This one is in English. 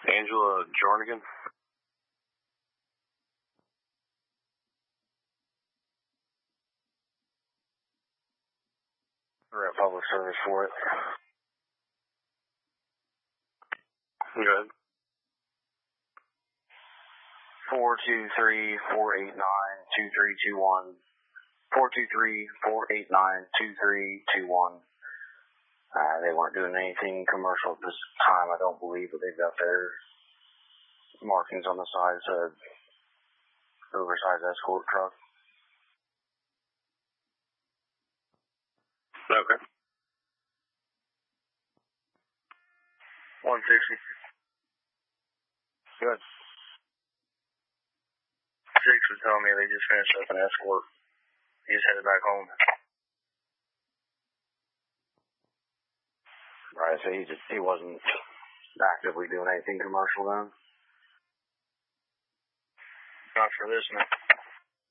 Angela Jornigan. We're at public service for it. Good. 423-489-2321. 423-489-2321. They weren't doing anything commercial at this time, I don't believe, but they've got their markings on the side, said oversized escort truck. Okay. 160. Good. 6 was telling me they just finished up an escort. He just headed back home. Right, so he wasn't actively doing anything commercial then? Not for this, man.